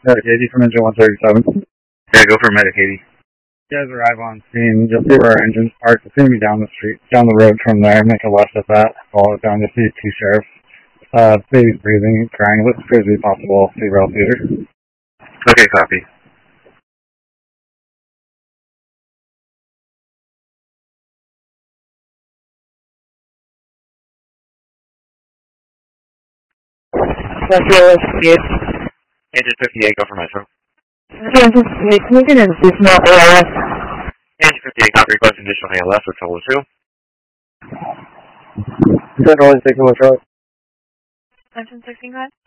Medicaid from engine 137. Yeah, go for Medicaid. You guys arrive on scene. You'll see where our engine's parked. It's going to be down the street, down the road from there. Make a left at that. Follow it down. You'll see two sheriffs. Baby's breathing, crying. Looks appears to be possible cerebral seizure. Okay, copy. Central 58. Engine 58, go for Metro. Engine 58, can we get an additional ALS? Engine 58, copy, request additional ALS for total 2. Central 16, what's wrong? Engine 16, go ahead.